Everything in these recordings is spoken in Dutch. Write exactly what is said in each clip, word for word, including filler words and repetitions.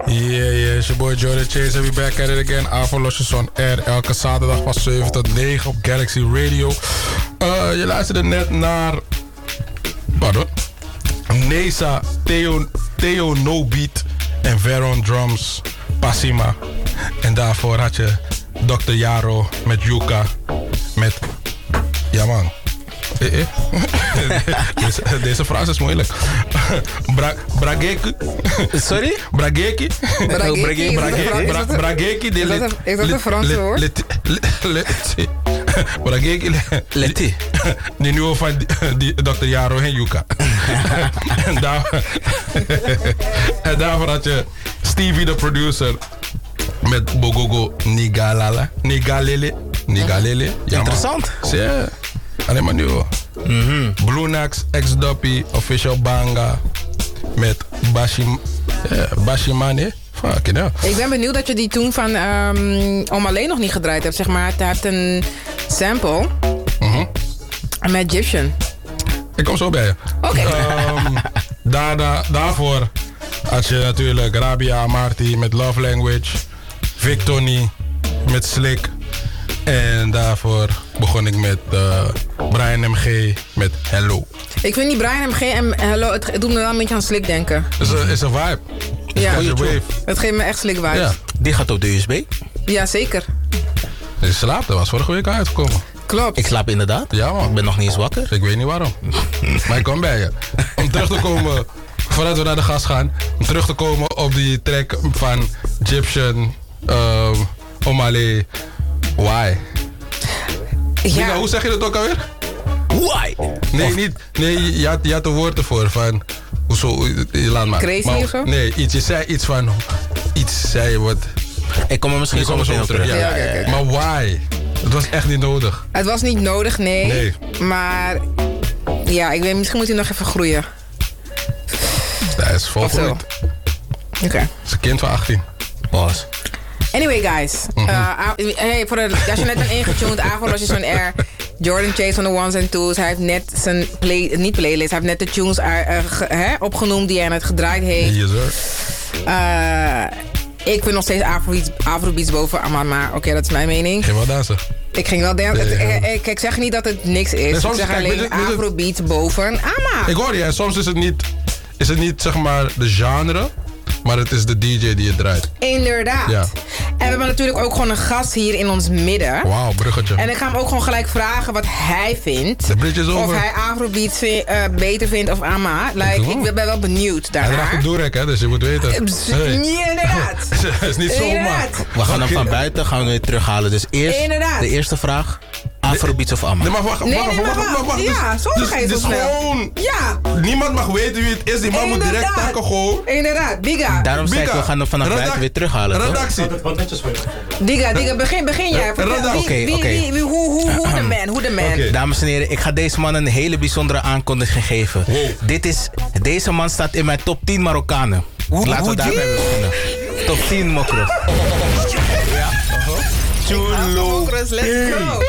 Yeah, yeah, it's your boy Jordan Chase. We back at it again. Avalosjes on Air. Elke zaterdag van zeven tot negen op Galaxy Radio. Uh, je luisterde net naar... Pardon? Nesa, Theo, Theo No Beat en Veron Drums, Passima. En daarvoor had je dokter Jaro met Yuka. Met... Ja man. Eh, eh. deze, deze frase is moeilijk. Bra, brageki. Sorry? Brageki. Brageki. Brageki. Is dat een Franse woord? Brageki. Leti. Die nieuwe van dokter Jaro en Yuka. En daar, en daarvoor had je Stevie de producer met Bogogo Nigalala. Nigalele. Nigalele. Ja, interessant. Ja. Alleen maar nieuw. Mm-hmm. Blue Nax, X-Doppy, Official Banga. Met Bashim, yeah, Bashimane. Fucking hell. Ik ben benieuwd dat je die toen van um, Om Alleen nog niet gedraaid hebt. Zeg maar, hij heeft een sample. Mm-hmm. Met Egyptian. Ik kom zo bij je. Oké. Okay. Um, daarna, daarvoor had je natuurlijk Rabia Amarty met Love Language. Victony met Slick. En daarvoor begon ik met uh, Brian M G met Hello. Ik vind die Brian M G en Hello, het, het doet me wel een beetje aan Slick denken. Het is, is een vibe. Ja, is een wave. Het geeft me echt Slick vibes. Ja. Die gaat op de U S B? Ja, zeker. Je slaapt, dat was vorige week uitgekomen. Klopt. Ik slaap inderdaad. Ja man. Ik ben nog niet eens wakker. Ik weet niet waarom. Maar ik kom bij je. Om terug te komen, voordat we naar de gast gaan, om terug te komen op die track van Egyptian, uh, Omale, Why? Ja. Mika, hoe zeg je dat ook alweer? Why? Nee, of... niet. Nee, je had, je had een woord ervoor van. Hoezo? Je laat maar. Crazy maar, of zo? Nee, iets, je zei iets van. Iets zei je wat. Ik kom er misschien zo meteen op terug. Ja. Ja, okay, okay. Maar why? Het was echt niet nodig. Het was niet nodig, nee. Nee. Maar ja, ik weet, misschien moet hij nog even groeien. Hij is volgroeid. Oké. Okay. Het is een kind van achttien. Boss. Anyway, guys. Mm-hmm. uh, hey, voor de, als je net bent ingetuned, Avalosjes on Air. Jordan Chase van de ones and twos. Hij heeft net zijn play, niet playlist, hij heeft net de tunes uh, uh, ge, hè, opgenoemd die hij net gedraaid heeft. Yes, sir. Uh, ik vind nog steeds Afrobeats, Afrobeats boven Amma, maar oké, okay, dat is mijn mening. Geen wel dansen. Ik ging wel dansen. Nee, ik, ik, ik zeg niet dat het niks is. Nee, ik zeg kijk, alleen Afrobeats boven Amma. Ik hoor je, en soms is het niet, is het niet zeg maar de genre, maar het is de D J die het draait. Inderdaad. Ja. En we hebben natuurlijk ook gewoon een gast hier in ons midden. Wauw, bruggetje. En ik ga hem ook gewoon gelijk vragen wat hij vindt. De bridge is over. Of hij Afrobeats vind, uh, beter vindt of Amma. Like, ik ben wel benieuwd daarnaar. Hij draagt een doerek, hè, dus je moet weten. Hey. Ja, inderdaad. Het is niet zomaar. We gaan hem van buiten gaan we weer terughalen. Dus eerst inderdaad. De eerste vraag. Afrobeats of Amma? Nee, maar wacht, nee, wacht, nee, wacht, wacht, wacht, wacht. Ja, dus, zo dus, ga je dus zo snel. Gewoon, ja. Niemand mag weten wie het is. Die man moet direct takken gewoon. Inderdaad, Diga. Daarom zei ik, we gaan hem vanaf Redac- buiten weer terughalen. Redactie. Diga, Diga, begin, begin jij. Oké, oké. Hoe de man, hoe de man. Okay. Dames en heren, ik ga deze man een hele bijzondere aankondiging geven. Wow. Dit is, deze man staat in mijn top tien Marokkanen. Laten we daarbij beginnen. Top tien mokro. Ja. Chulo. Let's go.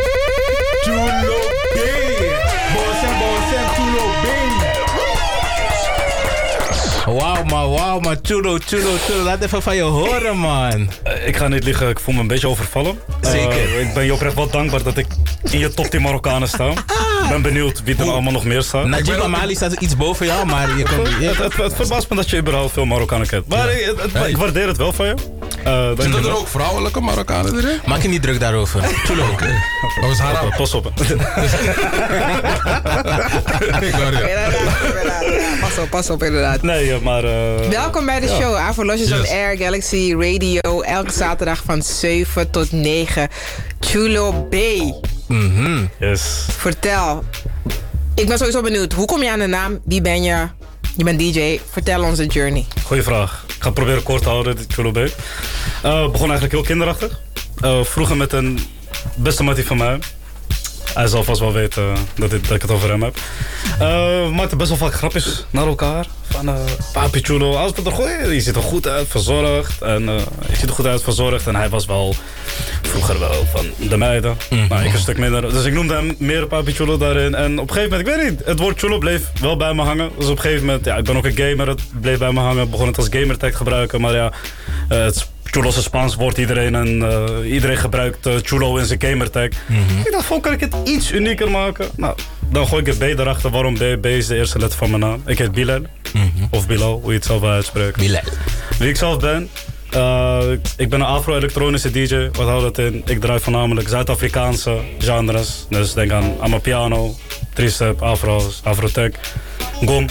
Chulo B. Bossen, bossen, Chulo B. Wauw man, wauw man, Chulo, Chulo, Chulo. Laat even van je horen man. Uh, ik ga niet liegen, ik voel me een beetje overvallen. Zeker. Uh, ik ben je oprecht wel dankbaar dat ik in je top tien Marokkanen sta. Ik ben benieuwd wie er allemaal nog meer staat. Najib Amali staat iets boven jou, maar je komt... Ja, het, het, het verbaast me dat je überhaupt veel Marokkanen kent. Maar ja. het, het, hey. ik waardeer het wel van je. Uh, Zitten er ook vrouwelijke Marokkanen erin? Maak je niet druk daarover. Chulo. Oké. Okay. Dat was haram. Pas op. Pas op, pas op inderdaad. Nee, maar... Uh, Welkom bij de ja. show. Avalosjes yes. on Air, Galaxy Radio. Elke zaterdag van zeven tot negen. Chulo B. Mm-hmm. Yes. Vertel. Ik ben sowieso benieuwd. Hoe kom je aan de naam? Wie ben je? Je bent D J. Vertel ons de journey. Goeie vraag. Ik ga het proberen kort te houden, dit Chulo B. Uh, begon eigenlijk heel kinderachtig. Uh, vroeger met een beste mattie van mij. Hij zal vast wel weten uh, dat, dit, dat ik het over hem heb. Uh, we maakten best wel vaak grapjes naar elkaar. Van, uh, papi Chulo, alles wat er goed is. Je ziet er goed uit, verzorgd. En uh, je ziet er goed uit, verzorgd. En hij was wel vroeger wel van de meiden. Mm-hmm. Maar ik een stuk minder. Dus ik noemde hem meer Papi Chulo daarin. En op een gegeven moment, ik weet niet, het woord Chulo bleef wel bij me hangen. Dus op een gegeven moment, ja, ik ben ook een gamer, het bleef bij me hangen. Begon het als gamertag gebruiken. Maar ja, uh, het Chulo is een Spaans woord. Iedereen, en, uh, iedereen gebruikt uh, Chulo in zijn gamertag. Mm-hmm. Ik dacht, van, kan ik het iets unieker maken? Nou, dan gooi ik het B erachter. Waarom B? B is de eerste letter van mijn naam. Ik heet Bilal. Mm-hmm. Of Bilal, hoe je het zelf wil uitspreken. Bilal. Wie ik zelf ben... Uh, ik ben een afro-elektronische D J. Wat houdt dat in? Ik draai voornamelijk Zuid-Afrikaanse genres. Dus denk aan Amapiano, tristep, afro's, afrotech, gom.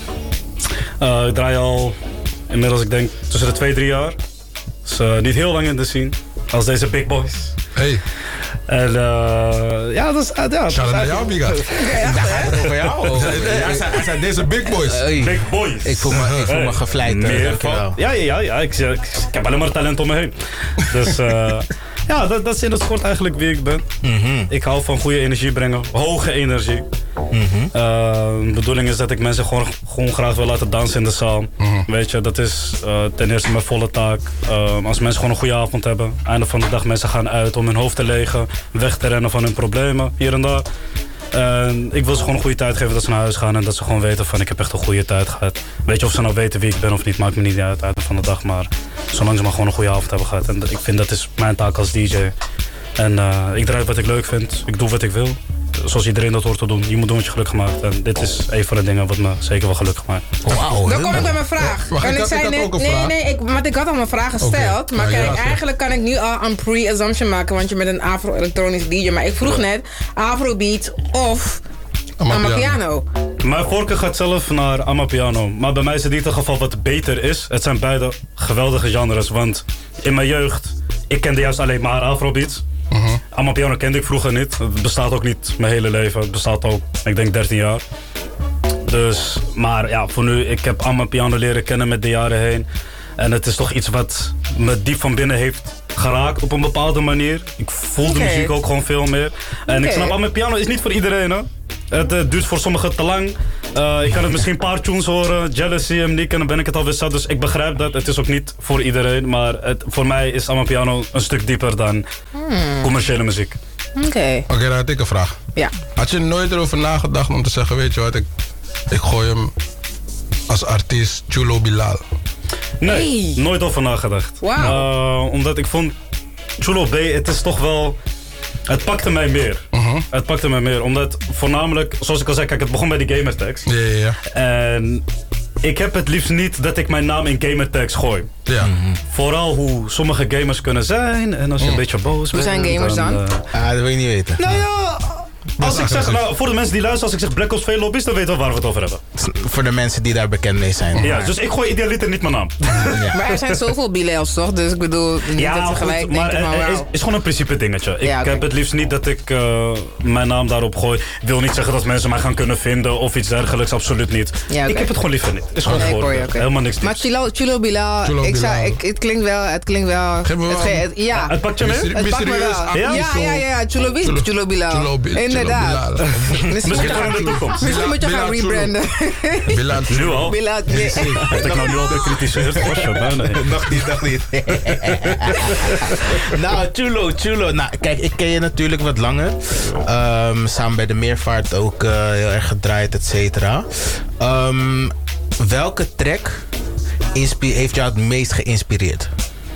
Uh, ik draai al inmiddels, ik denk, tussen de twee, drie jaar. Dus uh, niet heel lang in de scene. Als deze big boys. Hey. En uh, ja, dat is... Uh, ja, shout out naar jou, Biga. Ja, daar gaat het over jou. Hij zei deze big boys. Hey. Big boys. Ik voel me, ik voel me gevleid. Meer van, ja, ja, ja. ja. Ik, ik, ik heb alleen maar talent om me heen. Dus uh, ja, dat, dat is in het kort eigenlijk wie ik ben. Mm-hmm. Ik hou van goede energie brengen. Hoge energie. Mm-hmm. Uh, de bedoeling is dat ik mensen gewoon, gewoon graag wil laten dansen in de zaal. Mm-hmm. Weet je, dat is uh, ten eerste mijn volle taak. Uh, als mensen gewoon een goede avond hebben. Einde van de dag mensen gaan uit om hun hoofd te legen. Weg te rennen van hun problemen, hier en daar. Uh, ik wil ze gewoon een goede tijd geven dat ze naar huis gaan. En dat ze gewoon weten van ik heb echt een goede tijd gehad. Weet je, of ze nou weten wie ik ben of niet, maakt me niet uit einde van de dag. Maar zolang ze maar gewoon een goede avond hebben gehad. En ik vind dat is mijn taak als D J. En uh, ik draai wat ik leuk vind. Ik doe wat ik wil. Zoals iedereen dat hoort te doen. Je moet doen wat je gelukkig maakt. En dit is een van de dingen wat me zeker wel gelukkig maakt. Wow, dan kom ik bij mijn vraag. Ja, ik, ik, zei ik net, nee, vraag. nee, ik, want ik had al mijn vraag gesteld. Okay. Maar kijk, ja, eigenlijk kan ik nu al een pre-assumption maken. Want je bent een afro-elektronische D J. Maar ik vroeg net Afrobeat of Amapiano. Mijn voorkeur gaat zelf naar Amapiano. Maar bij mij is het niet het geval wat beter is. Het zijn beide geweldige genres. Want in mijn jeugd, ik kende juist alleen maar Afrobeats. Uh-huh. Amapiano kende ik vroeger niet. Het bestaat ook niet mijn hele leven. Het bestaat ook, ik denk, dertien jaar. Dus, maar ja, voor nu, ik heb Amapiano leren kennen met de jaren heen. En het is toch iets wat me diep van binnen heeft geraakt op een bepaalde manier. Ik voel de okay. muziek ook gewoon veel meer. En okay. ik snap, Amapiano is niet voor iedereen, hè. Het uh, duurt voor sommigen te lang. Uh, ik kan het misschien een paar tunes horen. Jealousy en Nick en dan ben ik het alweer zat. Dus ik begrijp dat. Het is ook niet voor iedereen. Maar het, voor mij is Amapiano een stuk dieper dan hmm. commerciële muziek. Oké. Okay. Oké, okay, dan had ik een vraag. Ja. Had je nooit erover nagedacht om te zeggen, weet je wat, ik, ik gooi hem als artiest Chulo Bilal? Nee, hey. nooit over nagedacht. Wow. Uh, omdat ik vond, Chulo B, het is toch wel... Het pakte mij meer. Uh-huh. Het pakte mij meer. Omdat voornamelijk, zoals ik al zei, kijk, het begon bij die gamertags. Ja, ja, ja. En ik heb het liefst niet dat ik mijn naam in gamertags gooi. Ja. Mm-hmm. Vooral hoe sommige gamers kunnen zijn. En als je mm. een beetje boos bent. Hoe zijn gamers dan? dan? Uh... Ah, dat wil je niet weten. Nou ja... Als ik zeg, nou, voor de mensen die luisteren, als ik zeg Black Ops twee lobby's, dan weten we waar we het over hebben. Voor de mensen die daar bekend mee zijn. Ja, dus ik gooi idealiter niet mijn naam. Ja. Maar er zijn zoveel Bilals, toch? Dus ik bedoel, niet ja, dat ze gelijk goed, denken maar van het wow. is, is gewoon een principe dingetje. Ik ja, okay. heb het liefst niet dat ik uh, mijn naam daarop gooi. Ik wil niet zeggen dat mensen mij gaan kunnen vinden of iets dergelijks, absoluut niet. Ja, okay. Ik heb het gewoon liever niet. Het is gewoon nee, voor. Okay. Helemaal niks. Maar Chulo, Chulo Bilal, Chulo ik Bilal. Zou, ik, het klinkt wel, het klinkt wel. Geef me wel. Het, ge, het, ja. ja, het pakt je mee? Het pakt me wel. Ja, ja, ja, ja. Chulo, Chulo, Chulo Bilal. Chulo, inderdaad. Misschien moet je gaan in de toekomst. Misschien moet je gaan rebranden. Bilal, nu al? Bilal, nee. Heb ik nou nu al bekritiseerd? Nog niet, nog niet. Nou, Chulo, Chulo. Nou, kijk, ik ken je natuurlijk wat langer. Um, samen bij de Meervaart ook uh, heel erg gedraaid, et cetera. Um, welke track inspi- heeft jou het meest geïnspireerd?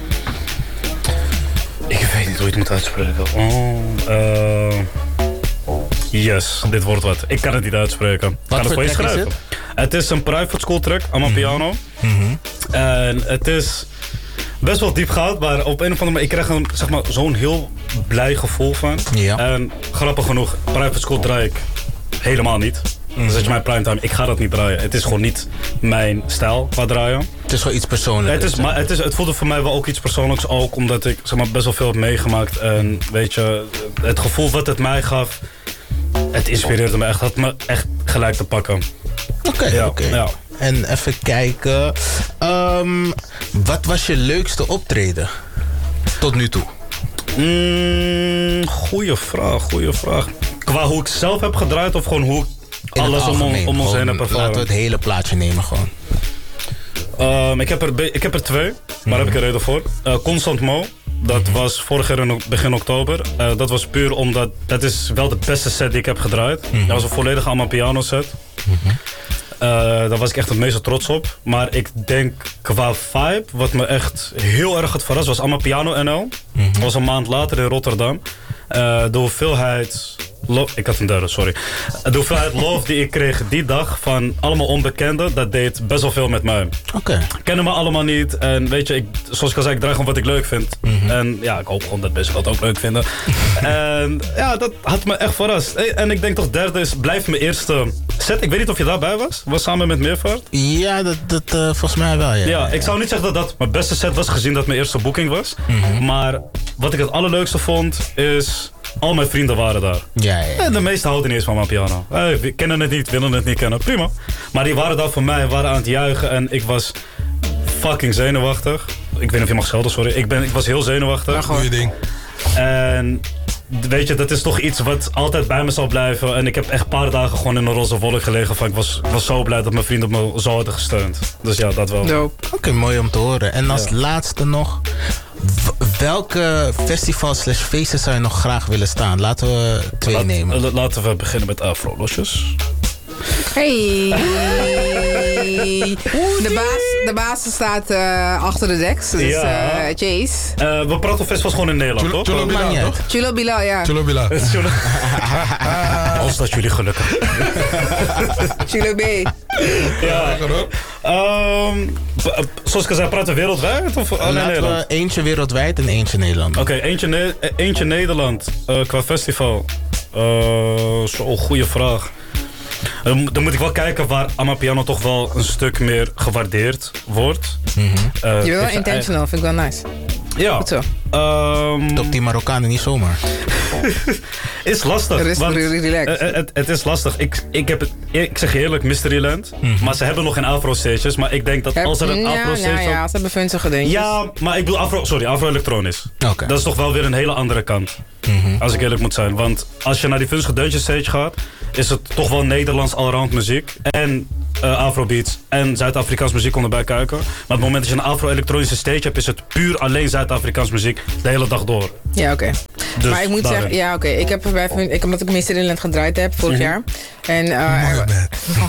Ik weet niet hoe je het moet uitspreken. Oh, uh... Yes, dit wordt wat. Ik kan het niet uitspreken. Wat kan het voor voor je track schrijven? is het? Het is een private school track, Amapiano. Mm-hmm. En het is best wel diepgaand, maar op een of andere manier, ik krijg een, zeg maar, zo'n heel blij gevoel van. Ja. En grappig genoeg, private school draai ik helemaal niet. Mm-hmm. Dus dat je mijn primetime, ik ga dat niet draaien. Het is gewoon niet mijn stijl qua draaien. Het is gewoon iets persoonlijks. Het, is, maar het, is, het voelde voor mij wel ook iets persoonlijks. Ook omdat ik, zeg maar, best wel veel heb meegemaakt. En weet je, het gevoel wat het mij gaf, het inspireerde me echt. Het had me echt gelijk te pakken. Oké, okay, ja, oké. Okay. Ja. En even kijken. Um, wat was je leukste optreden tot nu toe? Mm, goeie vraag, goeie vraag. Qua hoe ik zelf heb gedraaid of gewoon hoe ik alles om, om ons heen heb ervaren? Laten we het hele plaatje nemen gewoon. Um, ik, heb er, ik heb er twee, maar mm-hmm. heb ik een reden voor. Uh, Constant Mo Dat mm-hmm. was vorig jaar in begin oktober. Uh, dat was puur omdat... Dat is wel de beste set die ik heb gedraaid. Mm-hmm. Dat was een volledige Amapiano set. Mm-hmm. Uh, daar was ik echt het meest trots op. Maar ik denk qua vibe, wat me echt heel erg had verrast, was Amapiano N L. Mm-hmm. Dat was een maand later in Rotterdam. Uh, de hoeveelheid... Love, ik had een derde, sorry. De hoeveelheid love die ik kreeg die dag van allemaal onbekenden, dat deed best wel veel met mij. Oké. Okay. Kennen me allemaal niet. En weet je, ik, zoals ik al zei, ik draai gewoon wat ik leuk vind. Mm-hmm. En ja, ik hoop gewoon dat mensen dat ook leuk vinden. En ja, dat had me echt verrast. En ik denk toch derde is, blijft mijn eerste set. Ik weet niet of je daarbij was. Was samen met Meervaart. Ja, dat, dat uh, volgens mij wel, ja. Ja, ik zou niet zeggen dat dat mijn beste set was, gezien dat mijn eerste boeking was. Mm-hmm. Maar wat ik het allerleukste vond, is... Al mijn vrienden waren daar. Ja, ja, ja. En de meesten houden niet eens van mijn piano. Hey, we kennen het niet, willen het niet kennen. Prima. Maar die waren daar voor mij, waren aan het juichen. En ik was fucking zenuwachtig. Ik weet niet of je mag schelden, sorry. Ik, ben, ik was heel zenuwachtig. Ja, goeie ding. En weet je, dat is toch iets wat altijd bij me zal blijven. En ik heb echt een paar dagen gewoon in een roze wolk gelegen. Van, ik was, was zo blij dat mijn vrienden me zo hadden gesteund. Dus ja, dat wel. Oké, okay, mooi om te horen. En als ja. laatste nog... Welke festivals slash feesten zou je nog graag willen staan? Laten we twee Laat, nemen. Laten we beginnen met Afro Losjes. Hey! De baas, de baas staat uh, achter de deks, dus ja. uh, Chase. Uh, we praten festivals gewoon in Nederland, Chulo, toch? Chulo Bilal, toch? Chulo Bilal, ja. Chulo Bilal. Als dat jullie gelukkig. Chulo B. Ja. Um, zoals ik al zei, praten we wereldwijd? Of alleen Laten Nederland? we eentje wereldwijd en eentje Nederland. Oké, okay, eentje, ne eentje Nederland uh, qua festival. Uh, Zo'n goede vraag. Dan moet ik wel kijken waar Amapiano toch wel een stuk meer gewaardeerd wordt. Mm-hmm. uh, Je bent wel intentional, vind ik wel nice. Ja. Goed zo. Um, Top die Marokkanen niet zomaar. Is lastig. Rest, want, relax. Uh, het, het is lastig. Ik, ik, heb het, ik zeg eerlijk, Mysteryland. Mm-hmm. Maar ze hebben nog geen afro-stages. Maar ik denk dat Heb, als er een ja, afro-stage... Ja, ja, ze hebben funzige dingetjes. Ja, maar ik bedoel afro... Sorry, afro-elektronisch. Okay. Dat is toch wel weer een hele andere kant. Mm-hmm. Als ik eerlijk moet zijn. Want als je naar die funzige deuntjes stage gaat... is het toch wel Nederlands allround muziek. En uh, afrobeats. En Zuid-Afrikaans muziek komt erbij kijken. Maar op het moment dat je een afro-elektronische stage hebt... is het puur alleen Zuid-Afrikaans muziek de hele dag door. Ja, oké. Okay. Dus maar ik moet daarin. zeggen... Ja, oké. Okay. Ik heb bij... Ik, omdat ik Mysteryland gedraaid heb vorig mm-hmm. jaar. En... Uh, Mooi er,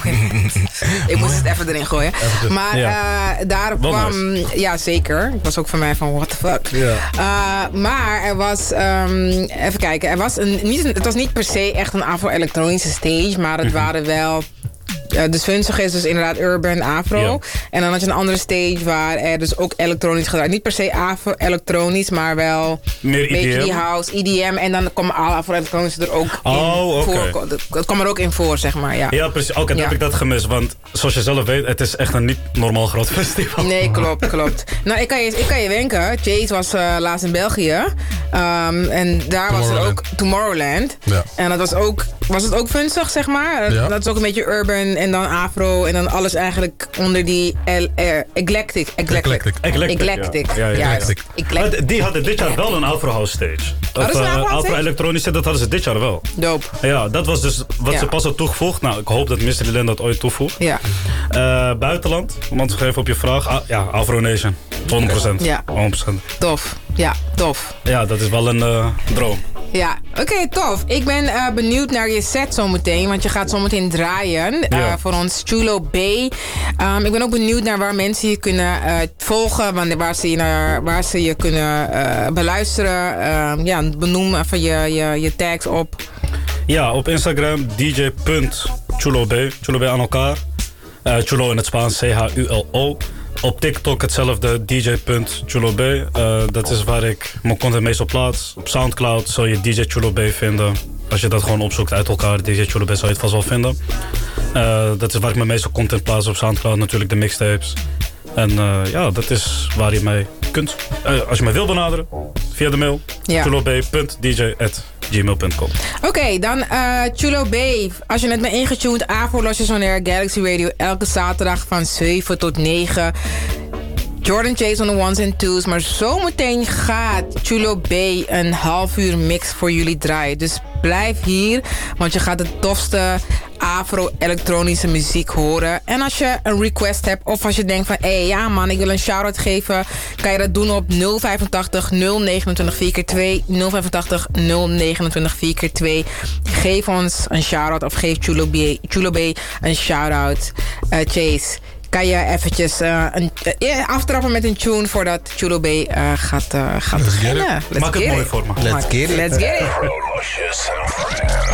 ik moest het even erin gooien. Even maar ja. uh, daar wel kwam... Nice. Ja, zeker. Ik was ook van mij van, what the fuck. Ja. Uh, maar er was... Um, even kijken. Er was een, niet, het was niet per se echt een afro-elektronische stage. Maar het mm-hmm. waren wel... Uh, dus funzige is dus inderdaad urban, afro. Ja. En dan had je een andere stage waar er dus ook elektronisch gedraaid. Niet per se afro-elektronisch, maar wel... Meer beetje I D M? die house, I D M. En dan komen alle afro-elektronisch er ook oh, in okay. voor. Dat kwam er ook in voor, zeg maar, ja. Ja, precies. Oké, okay, dan ja. heb ik dat gemist. Want zoals je zelf weet, het is echt een niet normaal groot festival. Nee, klopt, klopt. Nou, ik kan je, ik kan je wenken. Chase was uh, laatst in België. Um, en daar was er ook Tomorrowland. Ja. En dat was ook... Was het ook funzig, zeg maar? Ja. Dat is ook een beetje urban en dan afro en dan alles eigenlijk onder die el, er, eclectic. Eclectic. Eclectic. Eclectic. Ja, ja, ja, ja. Eclectic. Die hadden dit jaar wel een afro house stage. Of uh, afro-elektronische, dat hadden ze dit jaar wel. Dope. Ja, dat was dus wat ja. ze pas had toegevoegd. Nou, ik hoop dat Mysteryland dat ooit toevoegt. Ja. Uh, buitenland, om antwoord te geven op je vraag. Ah, ja, Afro Nation. honderd procent. Ja. honderd procent. Tof. Ja, tof. Ja, dat is wel een uh, droom. Ja, oké, okay, tof. Ik ben uh, benieuwd naar je set zometeen, want je gaat zometeen draaien uh, ja. voor ons Chulo B. Um, ik ben ook benieuwd naar waar mensen je kunnen uh, volgen, wanneer, waar, ze je naar, waar ze je kunnen uh, beluisteren. Uh, ja, benoem even je, je, je tags op. Ja, op Instagram d j punt chulo b. Chulo B aan elkaar. Uh, Chulo in het Spaans, C H U L O. Op TikTok hetzelfde, d j punt chulo b. Uh, dat is waar ik mijn content meestal plaats. Op Soundcloud zul je D J Chulo B vinden. Als je dat gewoon opzoekt uit elkaar, D J Chulo B, zou je het vast wel vinden. Uh, dat is waar ik mijn meeste content plaats op Soundcloud. Natuurlijk de mixtapes. En uh, ja, dat is waar je mij kunt. Uh, als je mij wil benaderen, via de mail. Ja. chulo b punt d j at gmail punt com. Oké, okay, dan uh, Chulo B. Als je net bent ingetuned, Afro Losjes on Air, Galaxy Radio. Elke zaterdag van zeven tot negen. Jordan Chase on the ones and twos. Maar zometeen gaat Chulo B een half uur mix voor jullie draaien. Dus blijf hier. Want je gaat de tofste afro-elektronische muziek horen. En als je een request hebt of als je denkt van... hé, hey, ja man, ik wil een shout-out geven... kan je dat doen op nul vijfentachtig nul negenentwintig vier keer twee. nul vijfentachtig nul negenentwintig vier keer twee. Geef ons een shout-out of geef Chulo B, Chulo B een shout-out. Uh, Chase, kan je eventjes uh, een, uh, aftrappen met een tune... voordat Chulo B uh, gaat, uh, gaat Let's beginnen? Get Let's Maak het get mooi it. voor me. Let's get it. Let's get it.